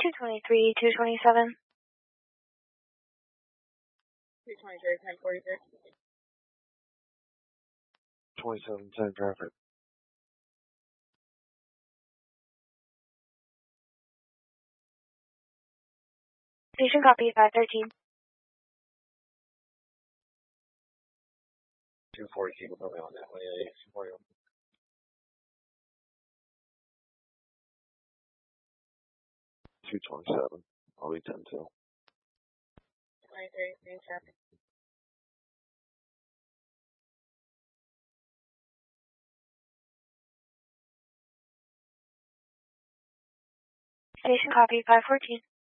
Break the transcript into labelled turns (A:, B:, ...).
A: 223, 227.
B: 223, 1043.
C: 2710 traffic.
A: Station copy, 513.
C: 240, keep it moving on that way. 227. I'll be 10 2.
B: 23, green traffic.
A: Station copy, 514.